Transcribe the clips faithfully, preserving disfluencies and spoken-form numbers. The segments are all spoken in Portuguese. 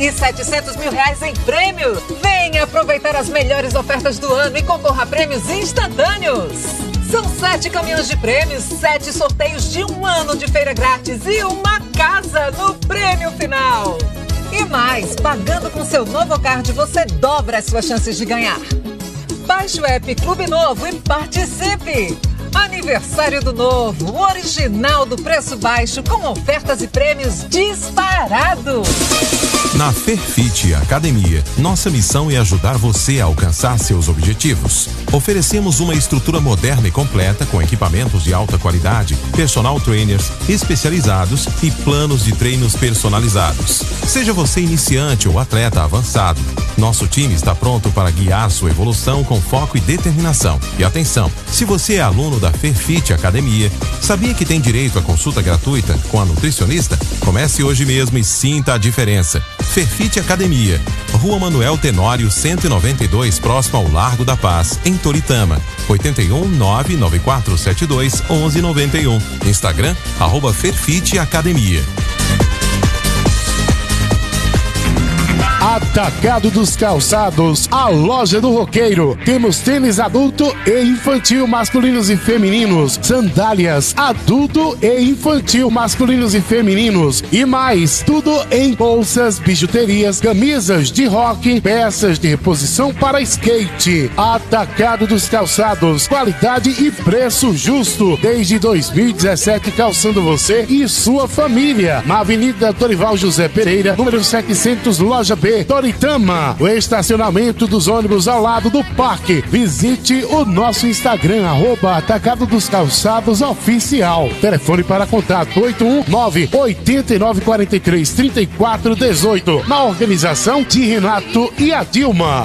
e setecentos mil reais em prêmios. Venha aproveitar as melhores ofertas do ano e concorra a prêmios instantâneos. São sete caminhões de prêmios, sete sorteios de um ano de feira grátis e uma casa no prêmio final. E mais, pagando com seu novo card, você dobra as suas chances de ganhar. Baixe o app Clube Novo e participe! Aniversário do Novo, o original do preço baixo, com ofertas e prêmios disparados. Na Fairfit Academia, nossa missão é ajudar você a alcançar seus objetivos. Oferecemos uma estrutura moderna e completa com equipamentos de alta qualidade, personal trainers especializados e planos de treinos personalizados. Seja você iniciante ou atleta avançado, nosso time está pronto para guiar sua evolução com foco e determinação. E atenção, se você é aluno da Fairfit Academia, sabia que tem direito à consulta gratuita com a nutricionista? Comece hoje mesmo e sinta a diferença. Fairfit Academia, Rua Manuel Tenório cento e noventa e dois, próximo ao Largo da Paz, em Toritama. oito um nove nove quatro sete dois um um nove um. Instagram, arroba Fairfit Academia. Atacado dos Calçados, a loja do roqueiro. Temos tênis adulto e infantil, masculinos e femininos, sandálias adulto e infantil, masculinos e femininos e mais, tudo em bolsas, bijuterias, camisas de rock, peças de reposição para skate. Atacado dos Calçados, qualidade e preço justo desde dois mil e dezessete, calçando você e sua família. Na Avenida Dorival José Pereira, número setecentos, loja B, Toritama, o estacionamento dos ônibus ao lado do parque. Visite o nosso Instagram, arroba Atacado dos Calçados Oficial. Telefone para contato oito um nove, oito nove quatro três, três quatro um oito. Na organização de Renato e a Dilma.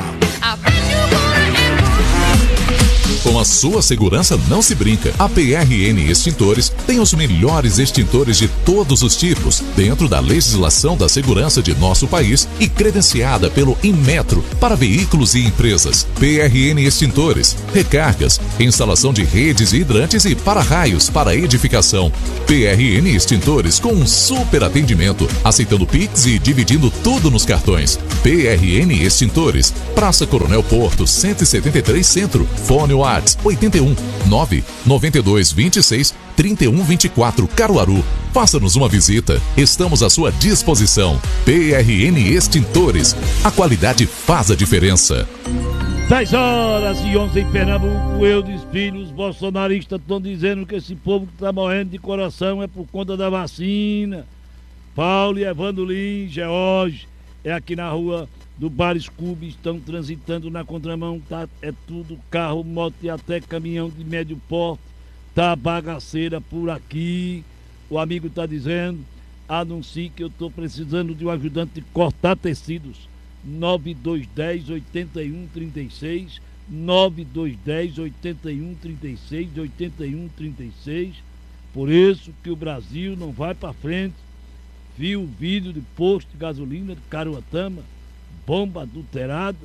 Com a sua segurança não se brinca. A P R N Extintores tem os melhores extintores de todos os tipos, dentro da legislação da segurança de nosso país e credenciada pelo Inmetro para veículos e empresas. P R N Extintores, recargas, instalação de redes e hidrantes e para-raios para edificação. P R N Extintores com um super atendimento, aceitando Pix e dividindo tudo nos cartões. P R N Extintores, Praça Coronel Porto, cento e setenta e três Centro, Fone WhatsApp oito um nove nove dois dois seis três um dois quatro, Caruaru. Faça-nos uma visita. Estamos à sua disposição. P R N Extintores. A qualidade faz a diferença. dez horas e onze em Pernambuco. Eu desfilo. Os bolsonaristas estão dizendo que esse povo que está morrendo de coração é por conta da vacina. Paulo e Evandro Lins, George, é aqui na rua do Bar Scooby, estão transitando na contramão, tá, é tudo carro, moto e até caminhão de médio porte, tá bagaceira por aqui. O amigo tá dizendo, anuncie que eu tô precisando de um ajudante de cortar tecidos, nove dois um zero, oito um três seis, nove dois um zero, oito um três seis, oito um três seis. Por isso que o Brasil não vai para frente. Viu o vídeo de posto de gasolina de Caruatama, bomba adulterada.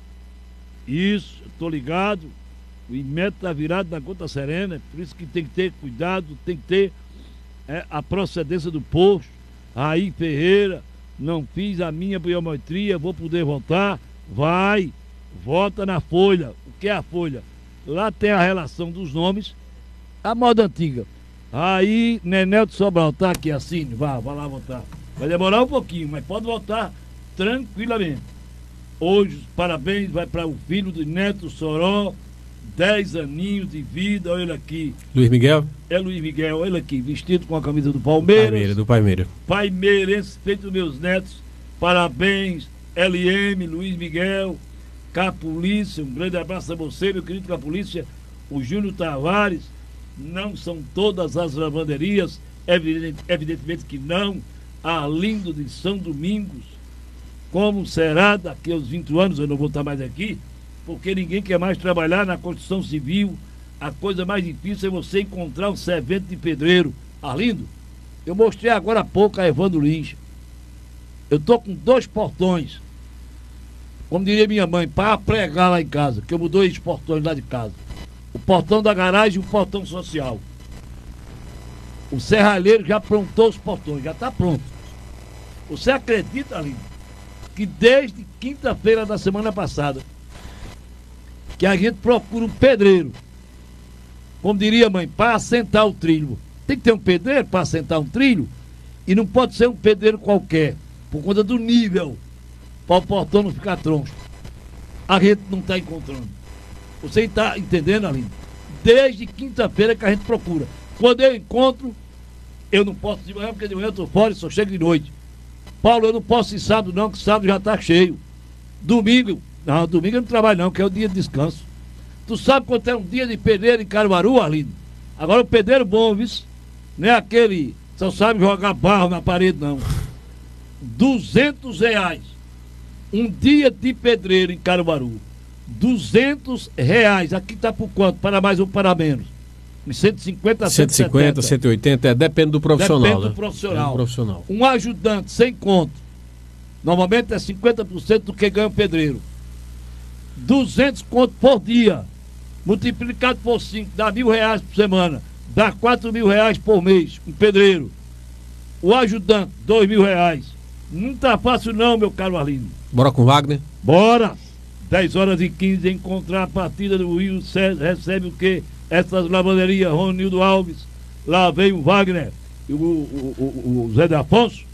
Isso, eu tô ligado. O Inmetro tá virado na conta serena, por isso que tem que ter cuidado, tem que ter é, a procedência do posto. Aí, Ferreira, não fiz a minha biometria, vou poder votar? Vai, vota na folha. O que é a folha? Lá tem a relação dos nomes, a moda antiga. Aí, Nenel de Sobral, tá aqui, assine, vá, vá lá votar. Vai demorar um pouquinho, mas pode votar tranquilamente. Hoje, parabéns, vai para o filho do Neto Soró, dez aninhos de vida, olha ele aqui. Luiz Miguel? É Luiz Miguel, olha ele aqui, vestido com a camisa do Palmeiras. Palmeiras, do Palmeiras. Palmeirense, feito dos meus netos, parabéns, L M, Luiz Miguel, Capolícia, um grande abraço a você, meu querido Capolícia, o Júnior Tavares. Não são todas as lavanderias, evidente, evidentemente que não. Arlindo de São Domingos, como será daqui aos vinte anos, eu não vou estar mais aqui, porque ninguém quer mais trabalhar na construção civil. A coisa mais difícil é você encontrar um servente de pedreiro. Arlindo, eu mostrei agora há pouco a Evandro Lins. Eu tô com dois portões, como diria minha mãe, para pregar lá em casa, que eu mudei dois portões lá de casa. O portão da garagem e o portão social. O serralheiro já aprontou os portões, já está pronto. Você acredita, Arlindo, que desde quinta-feira da semana passada, que a gente procura um pedreiro, como diria a mãe, para assentar o trilho. Tem que ter um pedreiro para assentar um trilho, e não pode ser um pedreiro qualquer, por conta do nível, para o portão não ficar troncho. A gente não está encontrando. Você está entendendo, Aline? Desde quinta-feira que a gente procura. Quando eu encontro, eu não posso de manhã, porque de manhã eu estou fora e só chego de noite. Paulo, eu não posso ir sábado não, que sábado já está cheio. Domingo, não, domingo eu não trabalho não, que é o dia de descanso. Tu sabe quanto é um dia de pedreiro em Caruaru, Aline? Agora o pedreiro bom, viu? Não é aquele, só sabe jogar barro na parede, não. duzentos reais. Um dia de pedreiro em Caruaru. duzentos reais. Aqui tá por quanto? Para mais ou para menos? cento e cinquenta, cento e cinquenta, cento e oitenta, é, depende do profissional. Depende né? do profissional. É do profissional. Um ajudante sem conto, normalmente é cinquenta por cento do que ganha o pedreiro. duzentos conto por dia, multiplicado por cinco, dá mil reais por semana, dá quatro mil reais por mês, um pedreiro. O ajudante, dois mil reais. Não tá fácil não, meu caro Arlindo. Bora com Wagner? Bora! dez horas e quinze, encontrar a partida do Rio, recebe o quê? Essas lavanderias, Ronildo Alves, lá vem o Wagner e o, o, o, o Zé de Afonso.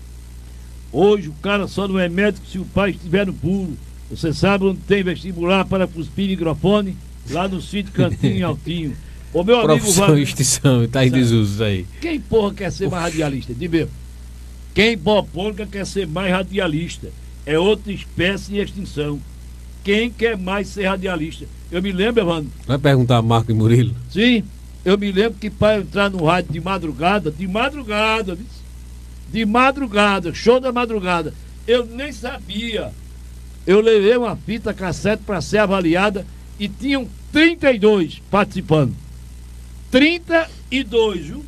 Hoje o cara só não é médico se o pai estiver no puro. Você sabe onde tem vestibular para cuspir microfone? Lá no sítio Cantinho em Altinho. O meu amigo Profissão Wagner, e extinção, tá em desuso aí. quem porra quer ser mais radialista? Diz mesmo. Quem bopônica quer ser mais radialista? É outra espécie em extinção. Quem quer mais ser radialista? Eu me lembro, Evandro. Vai perguntar a Marco e Murilo? Sim, eu me lembro que para entrar no rádio de madrugada, de madrugada, de madrugada, show da madrugada, eu nem sabia. Eu levei uma fita cassete para ser avaliada e tinham trinta e dois participando. trinta e dois, viu?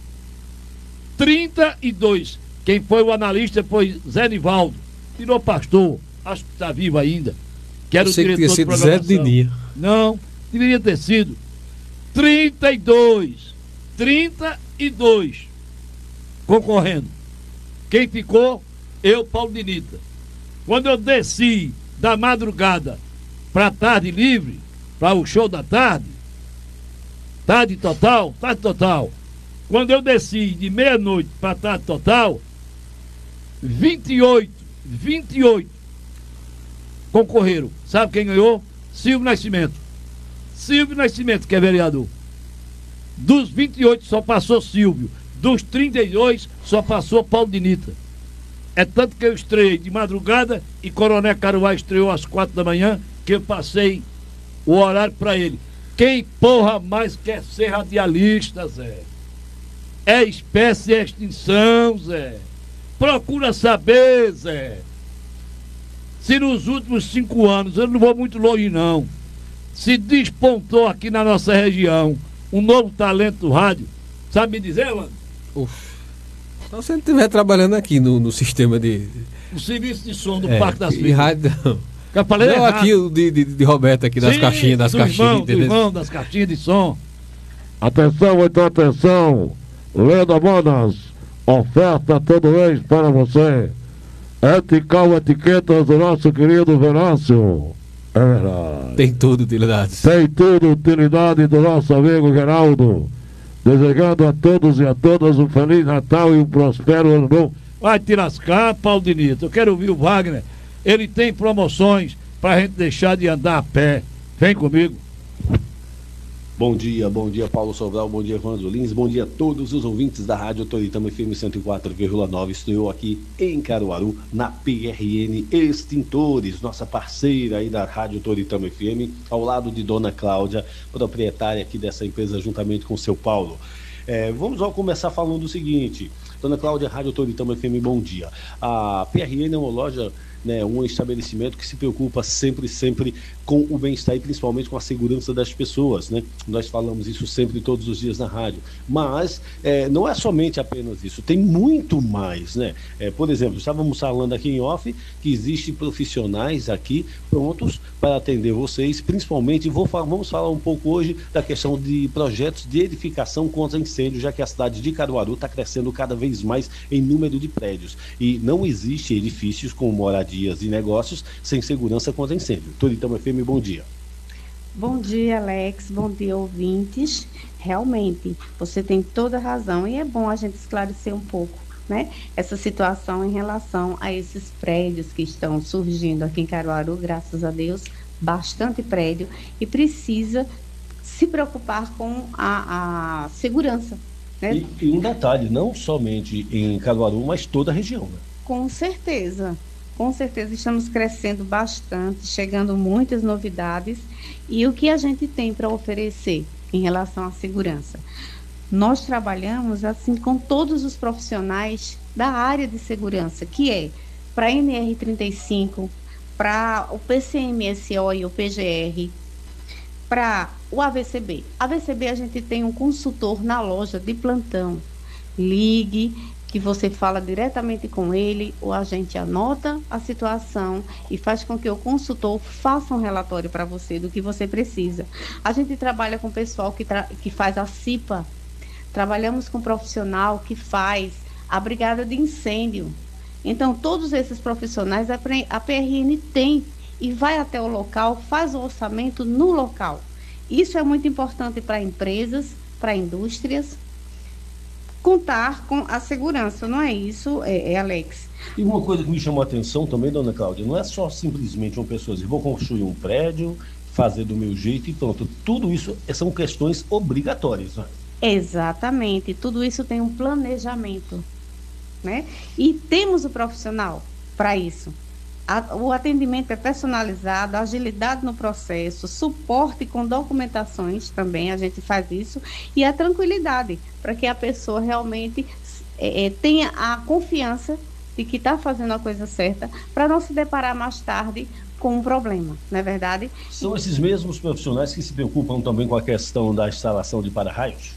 trinta e dois. Quem foi o analista foi Zé Nivaldo. Virou pastor, acho que está vivo ainda. Que era o diretor que tinha sido Zé Dininha. Não, deveria ter sido. trinta e dois. trinta e dois concorrendo. Quem ficou? Eu, Paulo Dinita. Quando eu desci da madrugada para tarde livre, para o show da tarde, tarde total, tarde total. Quando eu desci de meia-noite para tarde total, vinte e oito, vinte e oito concorreram. Sabe quem ganhou? Silvio Nascimento. Silvio Nascimento, que é vereador. Dos vinte e oito só passou Silvio. Dos trinta e dois só passou Paulo Dinita. É tanto que eu estreiei de madrugada e Coronel Caruá estreou às quatro da manhã, que eu passei o horário para ele. Quem porra mais quer ser radialista, Zé? É espécie de extinção, Zé. Procura saber, Zé. Se nos últimos cinco anos, eu não vou muito longe não, se despontou aqui na nossa região um novo talento do rádio, sabe me dizer, mano? Uf. Então se ele estiver trabalhando aqui no, no sistema de... O serviço de som do é, Parque das Filhas. Rádio não. Eu falei não, errado. Aqui o de, de, de Roberto aqui, das Sim, caixinhas, das do caixinhas. Irmão, do irmão, das caixinhas de som. Atenção, então atenção. Lenda Monas, oferta todo mês para você. Ethical Etiquetas do nosso querido Venâncio. É verdade. Tem tudo, utilidades. Tem tudo, utilidade do nosso amigo Geraldo. Desejando a todos e a todas um Feliz Natal e um próspero ano novo. Vai te lascar, Paulo Dinito. Eu quero ouvir o Wagner. Ele tem promoções pra gente deixar de andar a pé. Vem comigo. Bom dia, bom dia Paulo Sobral, bom dia Evandro Lins, bom dia a todos os ouvintes da Rádio Toritama F M cento e quatro vírgula nove. Estou aqui em Caruaru, na P R N Extintores, nossa parceira aí da Rádio Toritama F M, ao lado de Dona Cláudia, proprietária aqui dessa empresa, juntamente com o seu Paulo. É, vamos lá começar falando o seguinte. Dona Cláudia, Rádio Toritama F M, bom dia. A P R N é uma loja, né, um estabelecimento que se preocupa sempre, sempre com o bem-estar e principalmente com a segurança das pessoas, né? Nós falamos isso sempre, todos os dias na rádio. Mas é, não é somente apenas isso, tem muito mais, né? É, por exemplo, estávamos falando aqui em off que existem profissionais aqui prontos para atender vocês, principalmente, vou, vamos falar um pouco hoje da questão de projetos de edificação contra incêndio, já que a cidade de Caruaru está crescendo cada vez mais em número de prédios e não existe edifícios com moradia moradias e negócios sem segurança contra incêndio. Toritama F M, bom dia. Bom dia, Alex. Bom dia, ouvintes. Realmente, você tem toda a razão e é bom a gente esclarecer um pouco, né, essa situação em relação a esses prédios que estão surgindo aqui em Caruaru, graças a Deus, bastante prédio, e precisa se preocupar com a, a segurança. Né? E, e um detalhe, não somente em Caruaru, mas toda a região. Né? Com certeza, com certeza estamos crescendo bastante, chegando muitas novidades. E o que a gente tem para oferecer em relação à segurança? Nós trabalhamos assim com todos os profissionais da área de segurança, que é para a N R trinta e cinco, para o P C M S O e o P G R, para o A V C B. A V C B a gente tem um consultor na loja de plantão. Ligue, que você fala diretamente com ele, o agente anota a situação e faz com que o consultor faça um relatório para você do que você precisa. A gente trabalha com o pessoal que, que faz a C I P A, trabalhamos com um profissional que faz a brigada de incêndio. Então, todos esses profissionais a P R N tem e vai até o local, faz o orçamento no local. Isso é muito importante para empresas, para indústrias, contar com a segurança, não é isso, é, é, Alex? E uma coisa que me chamou a atenção também, dona Cláudia, não é só simplesmente uma pessoa dizer, vou construir um prédio, fazer do meu jeito e pronto. Tudo isso são questões obrigatórias, né? Exatamente, tudo isso tem um planejamento, né? E temos o profissional para isso. A, o atendimento é personalizado, agilidade no processo, suporte com documentações também, a gente faz isso, e a tranquilidade, para que a pessoa realmente é, tenha a confiança de que está fazendo a coisa certa, para não se deparar mais tarde com um problema, não é verdade? São esses mesmos profissionais que se preocupam também com a questão da instalação de para-raios?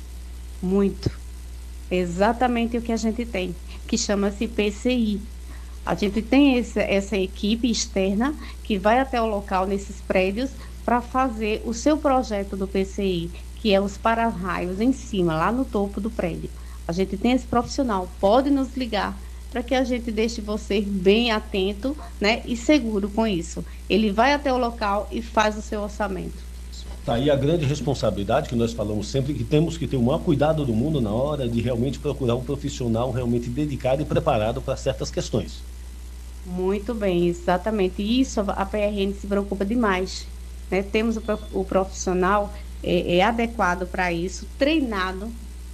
Muito. Exatamente o que a gente tem, que chama-se P C I. A gente tem esse, essa equipe externa que vai até o local nesses prédios para fazer o seu projeto do P C I, que é os para-raios em cima, lá no topo do prédio. A gente tem esse profissional, pode nos ligar para que a gente deixe você bem atento, né, e seguro com isso. Ele vai até o local e faz o seu orçamento. Tá aí a grande responsabilidade que nós falamos sempre, que temos que ter o maior cuidado do mundo na hora de realmente procurar um profissional realmente dedicado e preparado para certas questões. Muito bem, exatamente. Isso a P R N se preocupa demais, né? Temos o, o profissional é, é adequado para isso, treinado,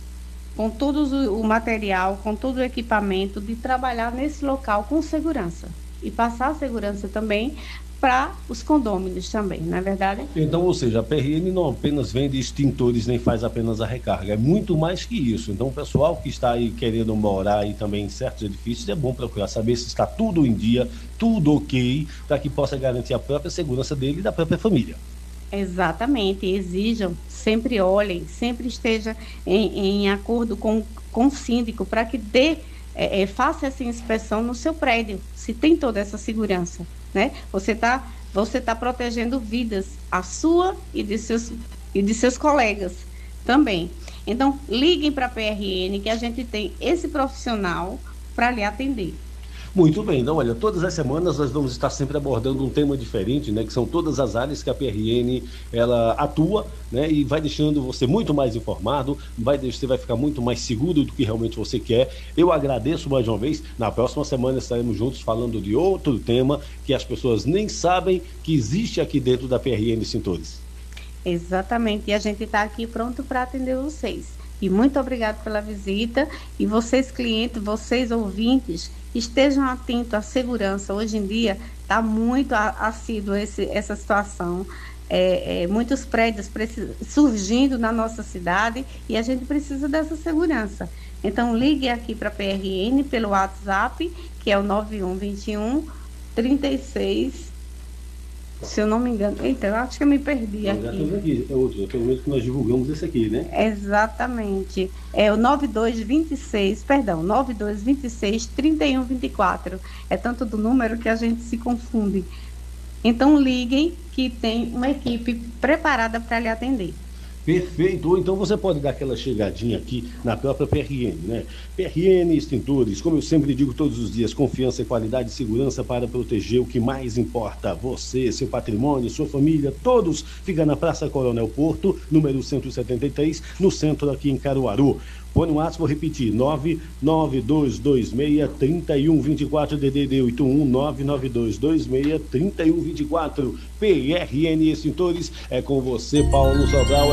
com todo o, o material, com todo o equipamento, de trabalhar nesse local com segurança. E passar a segurança também para os condôminos também, não é verdade? Então, ou seja, a P R N não apenas vende extintores nem faz apenas a recarga, é muito mais que isso. Então, o pessoal que está aí querendo morar aí também em certos edifícios, é bom procurar saber se está tudo em dia, tudo ok, para que possa garantir a própria segurança dele e da própria família. Exatamente, exijam, sempre olhem, sempre esteja em, em acordo com, com o síndico para que dê, é, é, faça essa inspeção no seu prédio, se tem toda essa segurança. Né? Você está você tá protegendo vidas, a sua e de seus, e de seus colegas também. Então, liguem para a P R N que a gente tem esse profissional para lhe atender. Muito bem, então olha, todas as semanas nós vamos estar sempre abordando um tema diferente, né, que são todas as áreas que a P R N ela atua, né, e vai deixando você muito mais informado, vai, você vai ficar muito mais seguro do que realmente você quer. Eu agradeço mais uma vez, na próxima semana estaremos juntos falando de outro tema que as pessoas nem sabem que existe aqui dentro da P R N Extintores. Exatamente, e a gente está aqui pronto para atender vocês. E muito obrigado pela visita, e vocês clientes, vocês ouvintes, estejam atentos à segurança. Hoje em dia está muito assíduo esse, essa situação, é, é, muitos prédios surgindo na nossa cidade e a gente precisa dessa segurança. Então ligue aqui para a P R N pelo WhatsApp, que é o nove um dois um, três seis, se eu não me engano. Eita, eu acho que eu me perdi aqui. aqui. É outro, pelo menos que nós divulgamos esse aqui, né? Exatamente. É o nove dois dois seis, perdão, nove dois dois seis, três um dois quatro. É tanto do número que a gente se confunde. Então liguem que tem uma equipe preparada para lhe atender. Perfeito, ou então você pode dar aquela chegadinha aqui na própria P R N, né? P R N Extintores, como eu sempre digo todos os dias, confiança, qualidade e segurança para proteger o que mais importa. Você, seu patrimônio, sua família, todos. Fica na Praça Coronel Porto, número cento e setenta e três, no centro aqui em Caruaru. Põe no WhatsApp, vou repetir, nove nove dois dois seis, três um dois quatro, D D D oito um, nove nove dois dois seis, três um dois quatro. P R N Extintores, é com você, Paulo Sobral.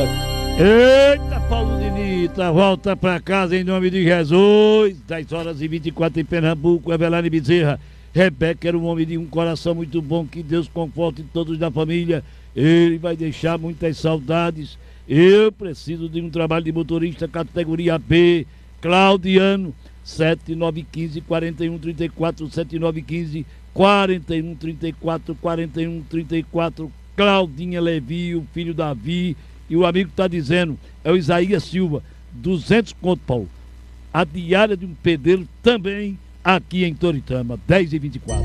É... Eita, Paulo Dinita, volta pra casa em nome de Jesus. dez horas e vinte e quatro em Pernambuco, Evelane Bezerra. Rebeca era um homem de um coração muito bom, que Deus conforte todos da família. Ele vai deixar muitas saudades. Eu preciso de um trabalho de motorista categoria B. Claudiano, sete nove um cinco, quatro um três quatro, sete nove um cinco, quatro um três quatro, quatro um três quatro. Claudinha Levi, o filho Davi. E o amigo está dizendo, é o Isaías Silva, duzentos conto, Paulo. A diária de um pedreiro também aqui em Toritama, dez e vinte e quatro.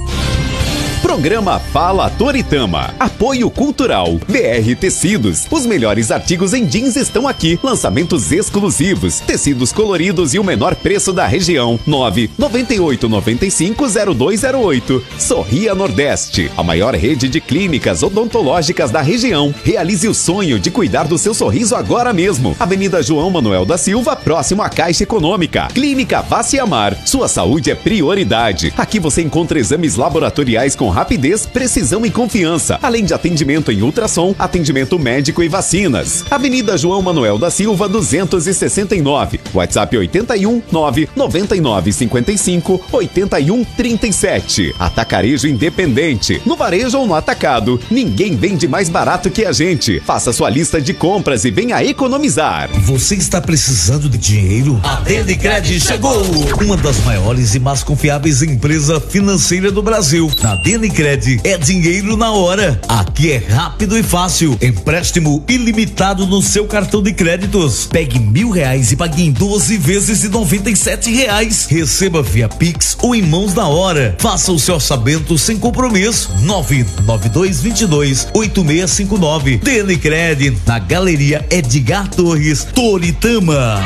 Programa Fala Toritama. Apoio Cultural. B R Tecidos. Os melhores artigos em jeans estão aqui. Lançamentos exclusivos. Tecidos coloridos e o menor preço da região. nove nove oito nove cinco zero dois zero oito. Sorria Nordeste. A maior rede de clínicas odontológicas da região. Realize o sonho de cuidar do seu sorriso agora mesmo. Avenida João Manuel da Silva, próximo à Caixa Econômica. Clínica Vaciamar. Sua saúde é prioridade. Aqui você encontra exames laboratoriais com rapidez, precisão e confiança, além de atendimento em ultrassom, atendimento médico e vacinas. Avenida João Manuel da Silva, duzentos e sessenta e nove. WhatsApp oito um nove nove nove cinco cinco oito um três sete. Atacarejo Independente. No varejo ou no atacado, ninguém vende mais barato que a gente. Faça sua lista de compras e venha economizar. Você está precisando de dinheiro? A Denicred chegou! Uma das maiores e mais confiáveis empresas financeiras do Brasil. Na Denicred é dinheiro na hora. Aqui é rápido e fácil. Empréstimo ilimitado no seu cartão de créditos. Pegue mil reais e pague em doze vezes de noventa e sete reais. Receba via Pix ou em mãos na hora. Faça o seu orçamento sem compromisso. nove nove dois dois dois oito seis cinco nove. Denicred, na Galeria Edgar Torres, Toritama.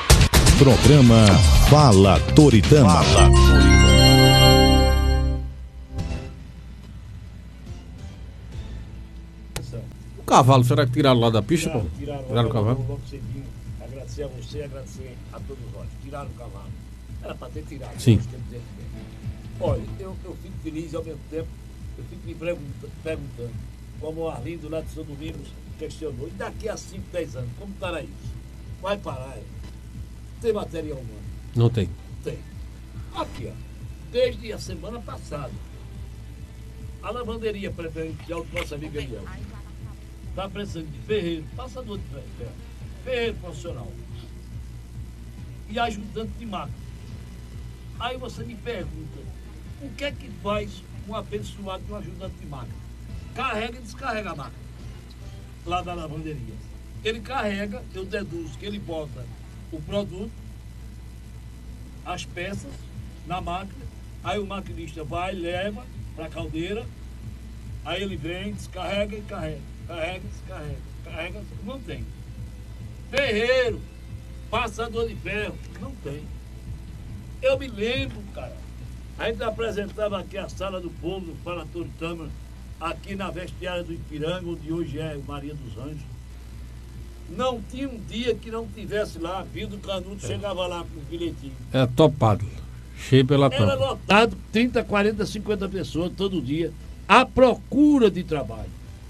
Programa Fala Toritama. Fala Toritama. O cavalo, será que tiraram lá da pista, Tiraram, pô? tiraram, Tiraram o cavalo? Logo cedinho, agradecer a você, agradecer a todos nós. Tiraram o cavalo. Era para ter tirado. Sim. Olha, eu, eu fico feliz ao mesmo tempo, eu fico me pergunta, perguntando, como o Arlindo lá de São Domingos questionou, e daqui a cinco, dez anos, como estará isso? Vai parar? Tem material humano? Não tem. Tem. Aqui, ó, desde a semana passada, a lavanderia preferencial do nosso amigo Eliel está precisando de ferreiro, passador de ferro, ferreiro profissional e ajudante de máquina. Aí você me pergunta, o que é que faz um abençoado de um ajudante de máquina? Carrega e descarrega a máquina lá da lavanderia. Ele carrega, eu deduzo que ele bota o produto, as peças na máquina, aí o maquinista vai, leva para a caldeira, aí ele vem, descarrega e carrega, carrega, descarrega, carrega, não tem. Ferreiro, passador de ferro, não tem. Eu me lembro, cara, a gente apresentava aqui a Sala do Povo, do Fala Toritama, aqui na vestiária do Ipiranga, onde hoje é o Maria dos Anjos. Não tinha um dia que não tivesse lá, vindo o Canuto, é. Chegava lá com o bilhetinho. É topado, cheio pela Era tampa. lotado, trinta, quarenta, cinquenta pessoas todo dia, à procura de trabalho.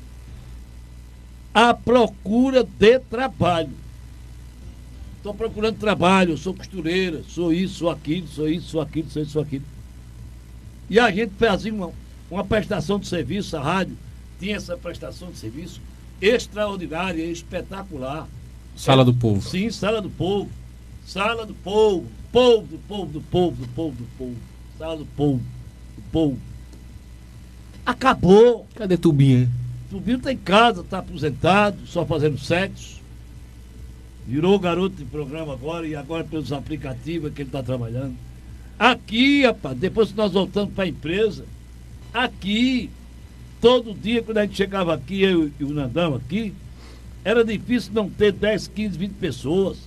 À procura de trabalho. Estou procurando trabalho, eu sou costureira, sou isso, sou aquilo, sou isso, sou aquilo, sou isso, sou aquilo. E a gente fazia uma, uma prestação de serviço, a rádio tinha essa prestação de serviço extraordinária, espetacular. Sala do Povo. Sim, Sala do Povo. Sala do Povo, povo do povo, do povo, do povo, do povo. Sala do Povo, do povo. Acabou. Cadê Tubinho, hein? Tubinho tá em casa, tá aposentado, só fazendo sexo. Virou garoto de programa agora, e agora pelos aplicativos que ele está trabalhando. Aqui, rapaz, depois que nós voltamos para a empresa, aqui, todo dia, quando a gente chegava aqui, eu e o Nandão aqui, Era difícil não ter dez, quinze, vinte pessoas.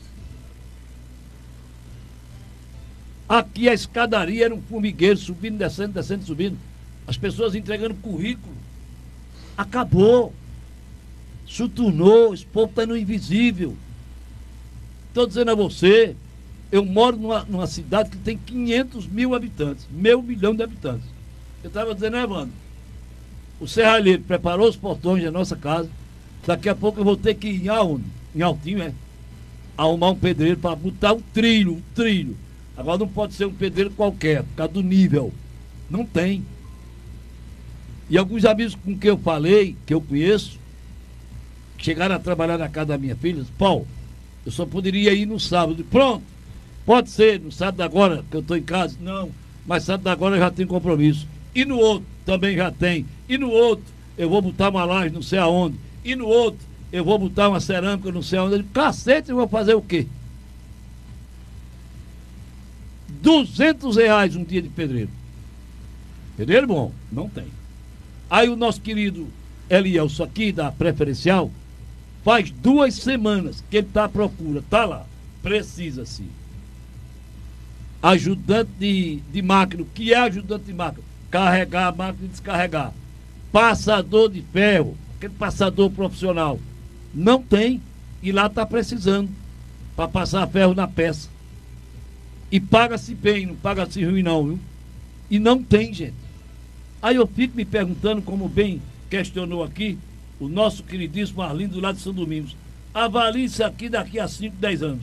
Aqui a escadaria era um formigueiro, subindo, descendo, descendo, subindo. As pessoas entregando currículo. Acabou. Suturnou, esse povo está no invisível. Estou dizendo a você, eu moro numa, numa cidade que tem quinhentos mil habitantes, meio milhão de habitantes. Eu estava dizendo, né, Evandro? O serralheiro preparou os portões da nossa casa. Daqui a pouco eu vou ter que ir em aonde? Em Altinho, é? Arrumar um pedreiro para botar um trilho, um trilho. Agora não pode ser um pedreiro qualquer, por causa do nível. Não tem. E alguns amigos com quem eu falei, que eu conheço, chegaram a trabalhar na casa da minha filha, Paulo, eu só poderia ir no sábado. Pronto, pode ser, no sábado agora, que eu estou em casa. Não, mas sábado agora eu já tenho compromisso. E no outro, também já tem. E no outro, eu vou botar uma laje não sei aonde. E no outro, eu vou botar uma cerâmica não sei aonde. Eu digo, cacete, eu vou fazer o quê? duzentos reais um dia de pedreiro. Pedreiro bom, não tem. Aí o nosso querido Elielso aqui, da Preferencial, faz duas semanas que ele está à procura. Está lá, precisa-se. Ajudante de, de máquina, o que é ajudante de máquina? Carregar a máquina e descarregar. Passador de ferro, aquele passador profissional. Não tem, e lá está precisando, para passar ferro na peça. E paga-se bem, não paga-se ruim não, viu? E não tem, gente. Aí eu fico me perguntando, como bem questionou aqui, o nosso queridíssimo Arlindo do lado de São Domingos. Avalie isso aqui daqui a cinco, dez anos.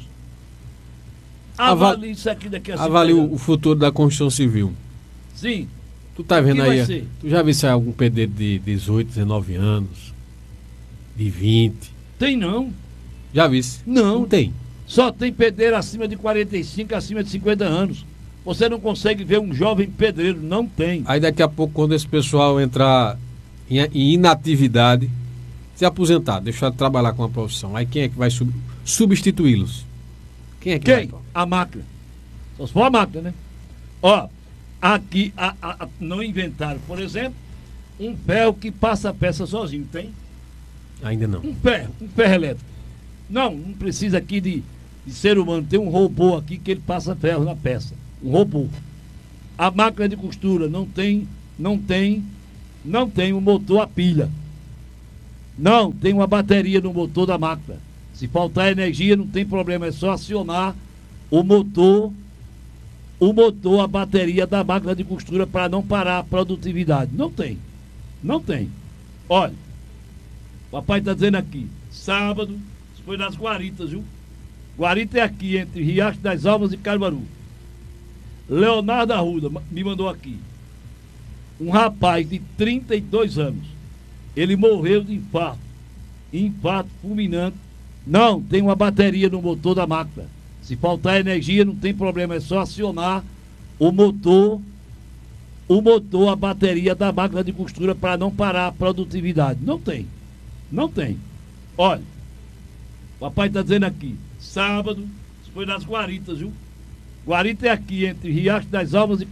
Avalie isso aqui daqui a cinco, Avalie dez anos. o futuro da construção civil. Sim. Tu tá vendo que aí? vai ser? Tu já viu se é algum pedreiro de dezoito, dezenove anos? De vinte? Tem não. Já vi? Não. Não tem. Só tem pedreiro acima de quarenta e cinco, acima de cinquenta anos. Você não consegue ver um jovem pedreiro, não tem. Aí daqui a pouco, quando esse pessoal entrar em, em inatividade, se aposentar, deixar de trabalhar com a profissão, aí quem é que vai sub, substituí-los? Quem é que Quem? vai? A máquina. Só se for a máquina, né? Ó, aqui a, a, a, não inventaram, por exemplo, um ferro que passa a peça sozinho, tem? Ainda não. Um ferro, um ferro elétrico. Não, não precisa aqui de, de ser humano. Tem um robô aqui que ele passa ferro na peça. Um robô. A máquina de costura não tem, não tem, não tem um motor a pilha. Não, tem uma bateria no motor da máquina. Se faltar energia, não tem problema, é só acionar o motor, o motor, a bateria da máquina de costura para não parar a produtividade. Não tem. Não tem. Olha, o papai está dizendo aqui, sábado, foi nas Guaritas, viu? Guarita é aqui, entre Riacho das Almas e Caruaru. Leonardo Arruda me mandou aqui. Um rapaz de trinta e dois anos. Ele morreu de infarto. Infarto fulminante. Não, tem uma bateria no motor da máquina. Se faltar energia, não tem problema. É só acionar o motor, o motor, a bateria da máquina de costura para não parar a produtividade. Não tem. Não tem. Olha, o papai está dizendo aqui, sábado, foi nas Guaritas, viu? Guarita é aqui, entre Riacho das Almas e